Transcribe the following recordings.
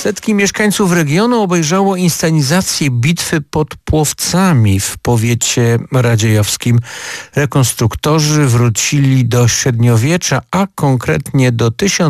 Setki mieszkańców regionu obejrzało inscenizację bitwy pod Płowcami w powiecie radziejowskim. Rekonstruktorzy wrócili do średniowiecza, a konkretnie do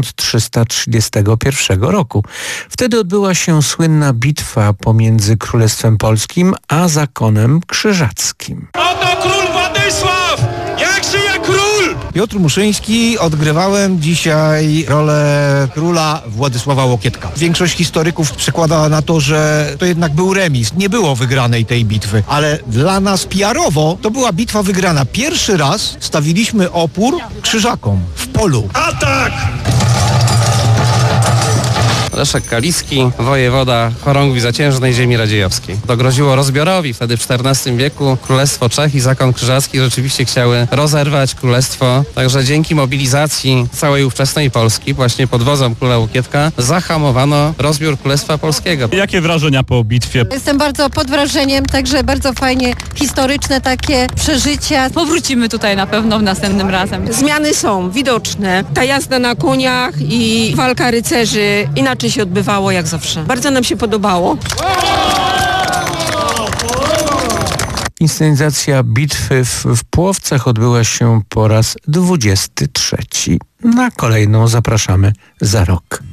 1331 roku. Wtedy odbyła się słynna bitwa pomiędzy Królestwem Polskim a zakonem krzyżackim. Oto król Władysław! Jak żyje król! Piotr Muszyński, odgrywałem dzisiaj rolę króla Władysława Łokietka. Większość historyków przekłada na to, że to jednak był remis. Nie było wygranej tej bitwy, ale dla nas PR-owo to była bitwa wygrana. Pierwszy raz stawiliśmy opór krzyżakom w polu. Atak! Leszek Kaliski, wojewoda chorągwi zaciężnej ziemi radziejowskiej. To groziło rozbiorowi. Wtedy w XIV wieku Królestwo Czech i zakon krzyżacki rzeczywiście chciały rozerwać królestwo. Także dzięki mobilizacji całej ówczesnej Polski, właśnie pod wodzą króla Łokietka, zahamowano rozbiór Królestwa Polskiego. Jakie wrażenia po bitwie? Jestem bardzo pod wrażeniem, także bardzo fajnie, historyczne takie przeżycia. Powrócimy tutaj na pewno następnym razem. Zmiany są widoczne. Ta jazda na koniach i walka rycerzy inaczej się odbywało jak zawsze. Bardzo nam się podobało. Inscenizacja bitwy w Płowcach odbyła się po raz 23. Na kolejną zapraszamy za rok.